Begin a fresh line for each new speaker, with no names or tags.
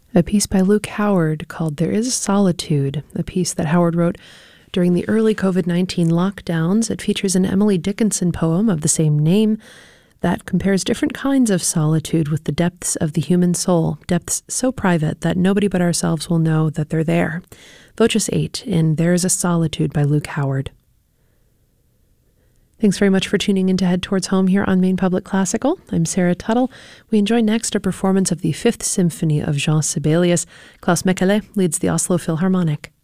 A piece by Luke Howard called There Is a Solitude, a piece that Howard wrote during the early COVID-19 lockdowns. It features an Emily Dickinson poem of the same name that compares different kinds of solitude with the depths of the human soul, depths so private that nobody but ourselves will know that they're there. Voces 8 in There Is a Solitude by Luke Howard. Thanks very much for tuning in to Head Towards Home here on Maine Public Classical. I'm Sarah Tuttle. We enjoy next a performance of the Fifth Symphony of Jean Sibelius. Klaus Mekele leads the Oslo Philharmonic.